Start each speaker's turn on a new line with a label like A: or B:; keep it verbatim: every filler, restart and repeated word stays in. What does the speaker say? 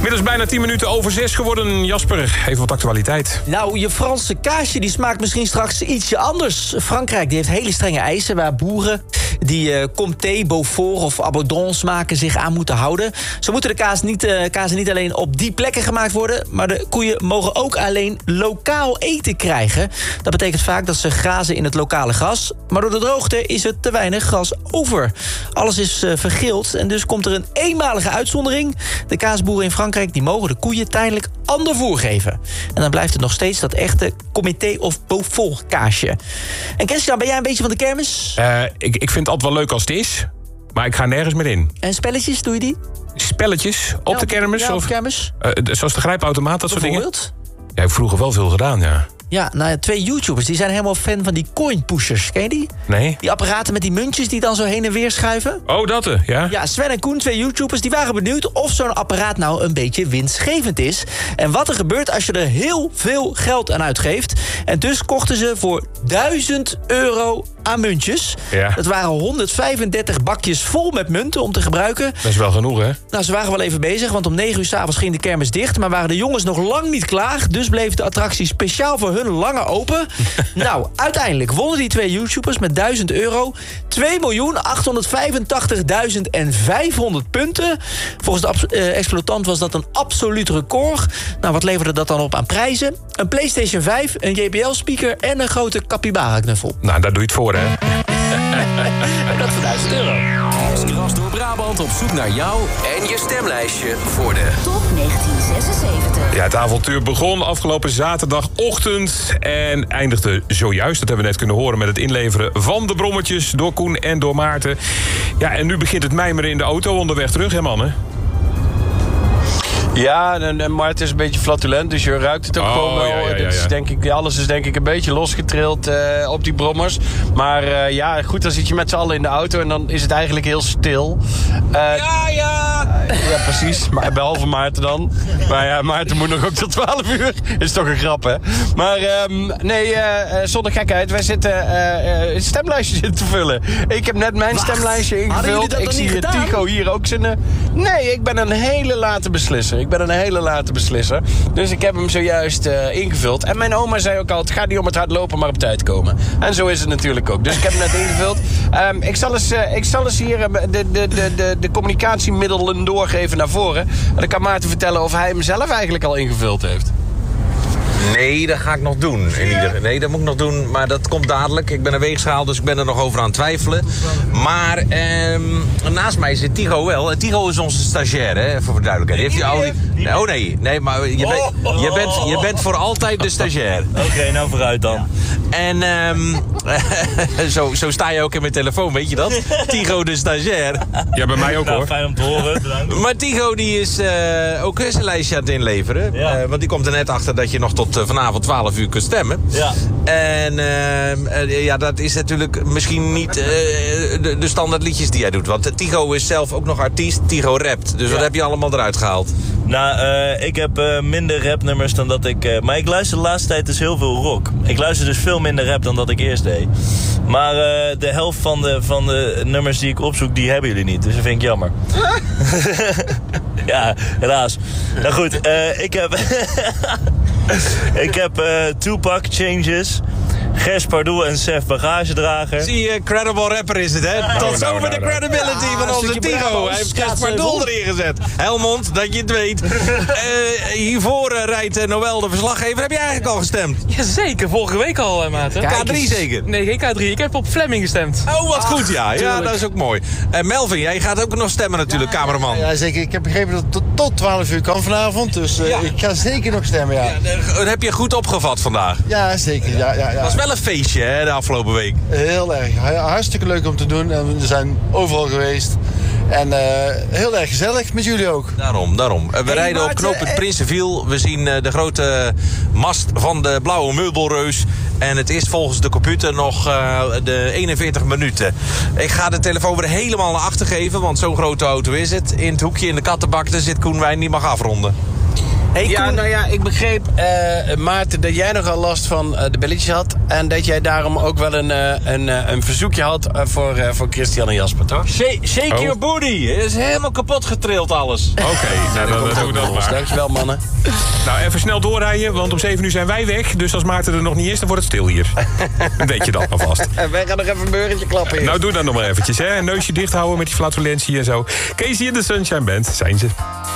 A: Inmiddels bijna tien minuten over zes geworden. Jasper, even wat actualiteit.
B: Nou, je Franse kaasje die smaakt misschien straks ietsje anders. Frankrijk die heeft hele strenge eisen waar boeren die uh, Comté, Beaufort of Abondance smaken zich aan moeten houden. Zo moeten de kaas niet, uh, kazen niet alleen op die plekken gemaakt worden, maar de koeien mogen ook alleen lokaal eten krijgen. Dat betekent vaak dat ze grazen in het lokale gras, maar door de droogte is er te weinig gras over. Alles is uh, vergild en dus komt er een eenmalige uitzondering. De kaasboeren in Frankrijk die mogen de koeien tijdelijk ander voer geven. En dan blijft het nog steeds dat echte Comité of Beaufort kaasje. En Christian, ben jij een beetje van de kermis?
A: Uh, ik, ik vind het altijd wel leuk als het is, maar ik ga nergens meer in.
B: En spelletjes, doe je die?
A: Spelletjes op
B: ja,
A: de kermis?
B: Ja, op
A: of
B: de kermis.
A: Uh, zoals de grijpautomaat, dat soort dingen? Ja, ik heb vroeger wel veel gedaan, ja.
B: Ja, nou ja, twee YouTubers, die zijn helemaal fan van die coin pushers. Ken je die?
A: Nee.
B: Die apparaten met die muntjes die dan zo heen en weer schuiven.
A: Oh, dat er, ja.
B: Ja, Sven en Koen, twee YouTubers, die waren benieuwd of zo'n apparaat nou een beetje winstgevend is. En wat er gebeurt als je er heel veel geld aan uitgeeft. En dus kochten ze voor duizend euro aan muntjes.
A: Ja.
B: Dat waren honderdvijfendertig bakjes vol met munten om te gebruiken.
A: Dat is wel genoeg, hè?
B: Nou, ze waren wel even bezig, want om negen uur 's avonds ging de kermis dicht. Maar waren de jongens nog lang niet klaar. Dus bleef de attractie speciaal voor hun langer open. Nou, uiteindelijk wonnen die twee YouTubers met duizend euro... twee miljoen achthonderdvijfentachtigduizend vijfhonderd punten. Volgens de uh, exploitant was dat een absoluut record. Nou, wat leverde dat dan op aan prijzen? Een PlayStation vijf, een J B L-speaker en een grote capybara-knuffel.
A: Nou, daar doe je het voor, hè?
B: En dat voor duizend euro.
C: Kras door Brabant op zoek naar jou en je stemlijstje voor de
D: Top negentien zesenzeventig.
A: Ja, het avontuur begon afgelopen zaterdagochtend en eindigde zojuist. Dat hebben we net kunnen horen met het inleveren van de brommetjes door Koen en door Maarten. Ja, en nu begint het mijmeren in de auto onderweg terug, hè mannen?
E: Ja, en, en Maarten is een beetje flatulent, dus je ruikt het ook
A: oh,
E: gewoon wel.
A: Ja, ja, ja,
E: Dit is,
A: ja.
E: denk ik, alles is denk ik een beetje losgetrild uh, op die brommers. Maar uh, ja, goed, dan zit je met z'n allen in de auto en dan is het eigenlijk heel stil. Uh,
A: Ja, ja!
E: uh, ja, precies. Maar, behalve Maarten dan. Maar ja, Maarten moet nog ook tot twaalf uur. Is toch een grap, hè? Maar um, nee, uh, zonder gekheid. Wij zitten uh, uh, stemlijstjes in te vullen. Ik heb net mijn
B: Wacht,
E: stemlijstje ingevuld. Ik zie Tycho hier ook zijn... Uh, nee, ik ben een hele late beslisser. Ik ben een hele late beslisser. Dus ik heb hem zojuist uh, ingevuld. En mijn oma zei ook al, het gaat niet om het hardlopen, maar op tijd komen. En zo is het natuurlijk ook. Dus ik heb hem net ingevuld. Um, ik, zal eens, uh, ik zal eens hier uh, de, de, de, de, de communicatiemiddelen doorgeven naar voren. En dan kan Maarten vertellen of hij hem zelf eigenlijk al ingevuld heeft.
F: Nee, dat ga ik nog doen. In ieder... Nee, dat moet ik nog doen, maar dat komt dadelijk. Ik ben een weegschaal, dus ik ben er nog over aan het twijfelen. Maar ehm, naast mij zit Tycho wel. Tycho is onze stagiair, hè, voor de duidelijkheid. Heeft hij al die... Oh nee, nee, maar je, ben... je, bent, je bent voor altijd de stagiair.
G: Oké, okay, nou vooruit dan.
F: Ja. En um, zo, zo sta je ook in mijn telefoon, weet je dat? Tycho de stagiair.
A: Ja, bij mij ook
G: nou,
F: hoor.
G: Fijn om te horen, bedankt.
F: Maar Tycho die is uh, ook zijn lijstje aan het inleveren.
G: Ja.
F: Uh, want die komt er net achter dat je nog tot uh, vanavond twaalf uur kunt stemmen.
G: Ja.
F: En uh, uh, ja, dat is natuurlijk misschien niet uh, de, de standaard liedjes die hij doet. Want Tycho is zelf ook nog artiest. Tycho rapt. Dus ja. Wat heb je allemaal eruit gehaald?
G: Nou, uh, ik heb uh, minder rapnummers dan dat ik... Uh, maar ik luister de laatste tijd dus heel veel rock. Ik luister dus veel minder rap dan dat ik eerst deed. Maar uh, de helft van de, van de nummers die ik opzoek, die hebben jullie niet. Dus dat vind ik jammer. Ja, helaas. Nou goed, uh, ik heb... ik heb uh, Tupac, Changes... Gers Pardoel en Sef Bagagedrager.
F: Zie je, credible rapper is het, hè?
A: Nou,
F: Tot
A: nou,
F: zover
A: nou,
F: de credibility
B: ja,
F: van onze Tycho. Hij heeft Gers Pardoel erin gezet. Helmond, dat je het weet. uh, hiervoor uh, rijdt uh, Noël de verslaggever. Heb je eigenlijk al gestemd?
H: Jazeker, vorige week al, hè, maat.
F: K drie zeker?
H: Nee, geen K drie. Ik heb op Fleming gestemd.
F: Oh, wat
H: Ach,
F: goed, ja. Ja,
H: tuurlijk.
F: dat is ook mooi. En uh, Melvin, jij gaat ook nog stemmen natuurlijk, ja, cameraman.
I: Ja, ja, zeker. Ik heb begrepen dat het tot, tot twaalf uur kan vanavond. Dus uh, ja. ik ga zeker nog stemmen, ja.
F: ja dat heb je goed opgevat vandaag.
I: Ja, zeker. Ja, ja, ja.
F: Dat was wel een feestje, hè, de afgelopen week.
I: Heel erg. Hartstikke leuk om te doen. En we zijn overal geweest. En uh, heel erg gezellig met jullie ook.
F: Daarom, daarom. We
B: hey,
F: rijden
B: Maarten,
F: op knooppunt
B: hey.
F: Prinsenviel. We zien uh, de grote mast van de blauwe meubelreus. En het is volgens de computer nog uh, de eenenveertig minuten. Ik ga de telefoon weer helemaal naar achter geven. Want zo'n grote auto is het. In het hoekje in de kattenbak, daar zit Koen Wijn, die mag afronden.
B: Hey,
E: Ja,
B: Koen.
E: nou ja, ik begreep, uh, Maarten, dat jij nogal last van uh, de belletjes had. En dat jij daarom ook wel een, uh, een, uh, een verzoekje had uh, voor, uh, voor Christian en Jasper, toch?
F: Shake, shake
A: Oh.
F: your booty. Het is helemaal kapot getrild alles.
A: Oké, nou, dan dan doen we dat maar.
E: Dankjewel, mannen.
A: Nou, even snel doorrijden, want om zeven uur zijn wij weg. Dus als Maarten er nog niet is, dan wordt het stil hier. Dat weet je dan alvast.
E: En wij gaan nog even een burgertje klappen hier.
A: Nou, doe dan nog maar eventjes, hè. Een neusje dicht houden met die flatulentie en zo. Casey en de Sunshine Band, zijn ze.